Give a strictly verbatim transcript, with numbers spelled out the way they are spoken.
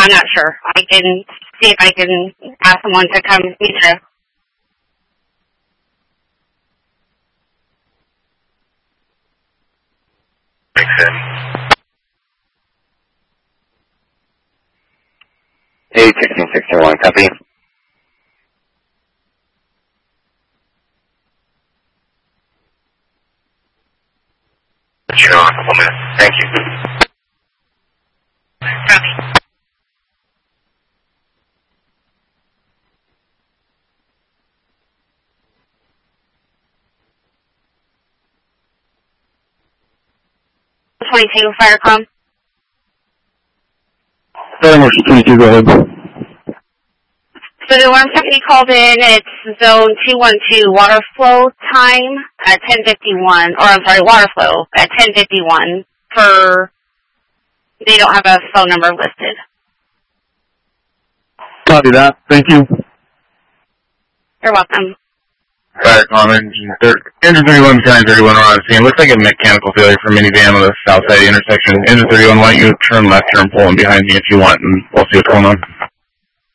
I'm not sure. I can see if I can ask someone to come meet you. Makes sense. eight sixteen sixty-one, copy. Let you know in a couple minutes. Thank you. Copy. twenty-two, Firecom. Fire twenty-two, go ahead. So the alarm company called in, it's zone two one two, water flow time at ten fifty-one, or I'm sorry, water flow at ten fifty-one for, they don't have a phone number listed. Copy that. Thank you. You're welcome. Firecom, engine thirty-one, County thirty-one, we're on scene. Looks like a mechanical failure for minivan on the south side of the intersection. Engine thirty-one, why don't you turn left, turn pull in behind me if you want, and we'll see what's going on.